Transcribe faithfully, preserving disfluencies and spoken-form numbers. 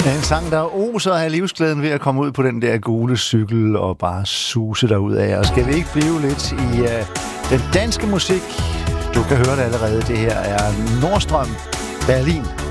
En sang, der oser af livsglæden ved at komme ud på den der gule cykel og bare suse derud af. Og skal vi ikke blive lidt i uh, den danske musik? Du kan høre det allerede. Det her er Nordstrøm Berlin.